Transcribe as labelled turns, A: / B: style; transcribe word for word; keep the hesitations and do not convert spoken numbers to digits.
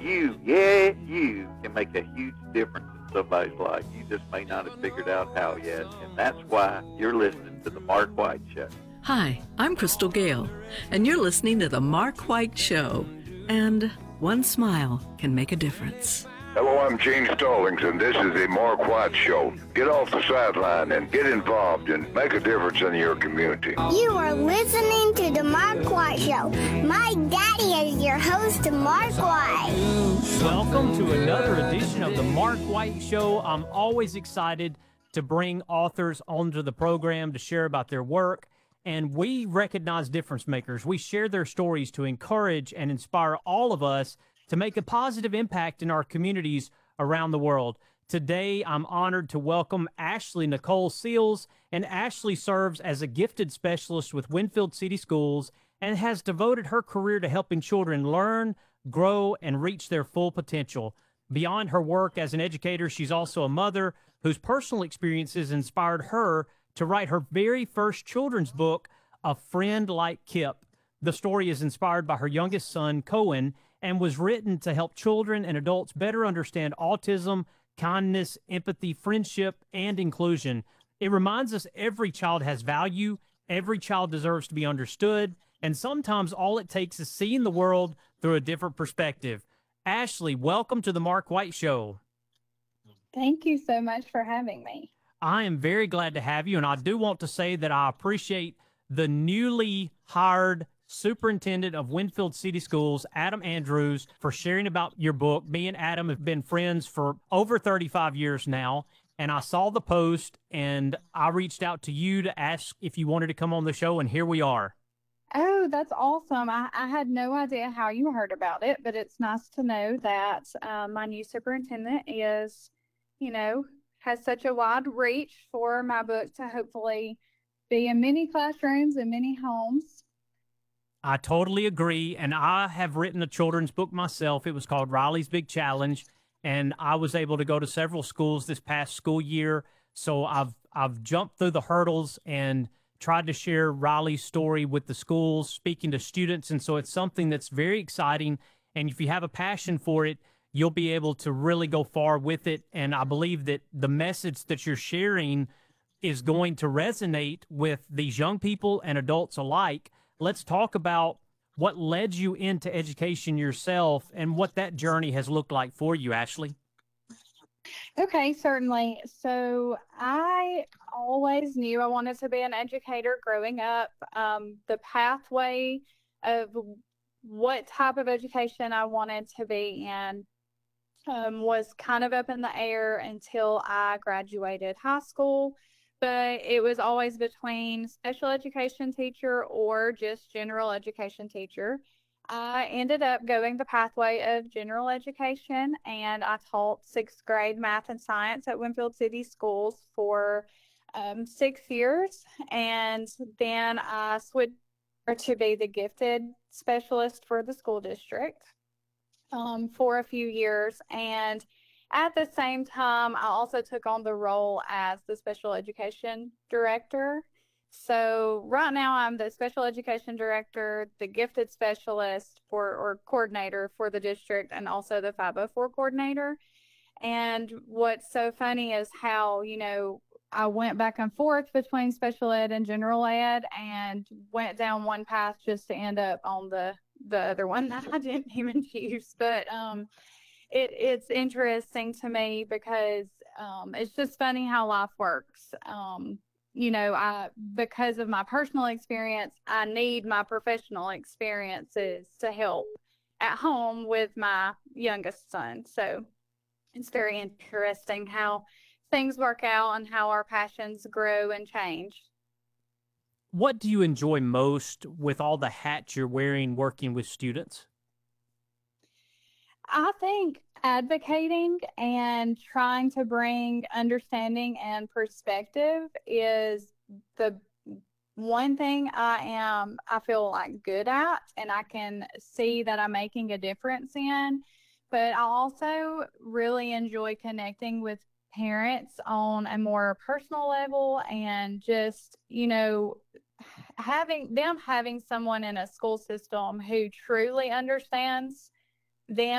A: you, yeah, you can make a huge difference in somebody's life. You just may not have figured out how yet, and that's why you're listening to The Mark White Show.
B: Hi, I'm Crystal Gale, and you're listening to The Mark White Show. And one smile can make a difference.
C: Hello, I'm Gene Stallings, and this is The Mark White Show. Get off the sideline and get involved and make a difference in your community.
D: You are listening to The Mark White Show. My daddy is your host, Mark White.
E: Welcome to another edition of The Mark White Show. I'm always excited to bring authors onto the program to share about their work. And we recognize difference makers. We share their stories to encourage and inspire all of us to make a positive impact in our communities around the world. Today, I'm honored to welcome Ashley Nicole Seals, and Ashley serves as a gifted specialist with Winfield City Schools and has devoted her career to helping children learn, grow, and reach their full potential. Beyond her work as an educator, she's also a mother whose personal experiences inspired her to write her very first children's book, A Friend Like Kip. The story is inspired by her youngest son, Cohen, and was written to help children and adults better understand autism, kindness, empathy, friendship, and inclusion. It reminds us every child has value, every child deserves to be understood, and sometimes all it takes is seeing the world through a different perspective. Ashley, welcome to the Mark White Show.
F: Thank you so much for having me.
E: I am very glad to have you, and I do want to say that I appreciate the newly hired superintendent of Winfield City Schools, Adam Andrews, for sharing about your book. Me and Adam have been friends for over thirty-five years now, and I saw the post, and I reached out to you to ask if you wanted to come on the show, and here we are.
F: Oh, that's awesome. I, I had no idea how you heard about it, but it's nice to know that uh, my new superintendent is, you know, has such a wide reach for my book to hopefully be in many classrooms and many homes.
E: I totally agree, and I have written a children's book myself. It was called Riley's Big Challenge, and I was able to go to several schools this past school year, so I've I've jumped through the hurdles and tried to share Riley's story with the schools, speaking to students, and so it's something that's very exciting, and if you have a passion for it, you'll be able to really go far with it. And I believe that the message that you're sharing is going to resonate with these young people and adults alike. Let's talk about what led you into education yourself and what that journey has looked like for you, Ashley.
F: Okay, certainly. So I always knew I wanted to be an educator growing up. Um, the pathway of what type of education I wanted to be in Um, was kind of up in the air until I graduated high school, but it was always between special education teacher or just general education teacher. I ended up going the pathway of general education, and I taught sixth grade math and science at Winfield City Schools for um, six years, and then I switched to be the gifted specialist for the school district. Um, for a few years, and at the same time I also took on the role as the special education director. So right now I'm the special education director, the gifted specialist for or coordinator for the district, and also the five oh four coordinator. And what's so funny is how, you know, I went back and forth between special ed and general ed and went down one path just to end up on the the other one that I didn't even choose. But um, it, it's interesting to me because um, it's just funny how life works. Um, you know, I because of my personal experience, I need my professional experiences to help at home with my youngest son. So it's very interesting how things work out and how our passions grow and change.
E: What do you enjoy most with all the hats you're wearing working with students?
F: I think advocating and trying to bring understanding and perspective is the one thing I am, I feel like good at, and I can see that I'm making a difference in. But I also really enjoy connecting with parents on a more personal level, and just, you know, having them having someone in a school system who truly understands them